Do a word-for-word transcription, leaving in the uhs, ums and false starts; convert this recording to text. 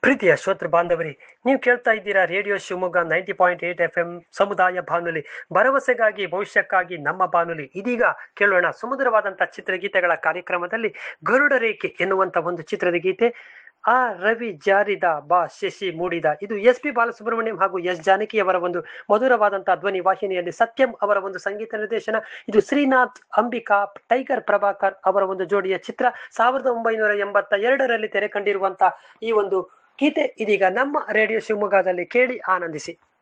ಪ್ರೀತಿಯ ಶ್ರೋತೃ ಬಾಂಧವರಿ, ನೀವು ಕೇಳ್ತಾ ಇದ್ದೀರಾ radio Shivamogga ninety point eight F M ಸಮುದಾಯ ಬಾನುಲಿ, ಭರವಸೆಗಾಗಿ ಭವಿಷ್ಯಕ್ಕಾಗಿ ನಮ್ಮ ಬಾನುಲಿ. ಇದೀಗ ಕೇಳೋಣ ಸುಮಧುರವಾದಂತಹ ಚಿತ್ರಗೀತೆಗಳ ಕಾರ್ಯಕ್ರಮದಲ್ಲಿ ಗರುಡ ರೇಖೆ ಎನ್ನುವಂತ ಒಂದು ಚಿತ್ರದ ಗೀತೆ. ಆ ರವಿ ಜಾರಿದ ಬಾ ಶಶಿ ಮೂಡಿದ, ಇದು ಎಸ್ ಪಿ ಬಾಲಸುಬ್ರಹ್ಮಣ್ಯಂ ಹಾಗೂ ಎಸ್ ಜಾನಕಿ ಅವರ ಒಂದು ಮಧುರವಾದಂತಹ ಧ್ವನಿ ವಾಹಿನಿಯಲ್ಲಿ ಸತ್ಯಂ ಅವರ ಒಂದು ಸಂಗೀತ ನಿರ್ದೇಶನ. ಇದು ಶ್ರೀನಾಥ್ ಅಂಬಿಕಾ ಟೈಗರ್ ಪ್ರಭಾಕರ್ ಅವರ ಒಂದು ಜೋಡಿಯ ಚಿತ್ರ. ಸಾವಿರದ ಒಂಬೈನೂರ ಎಂಬತ್ತ ಎರಡರಲ್ಲಿ ತೆರೆ ಕಂಡಿರುವಂತಹ ಈ ಒಂದು ಗೀತೆ ಇದೀಗ ನಮ್ಮ ರೇಡಿಯೋ ಶಿವಮೊಗ್ಗದಲ್ಲಿ ಕೇಳಿ ಆನಂದಿಸಿ.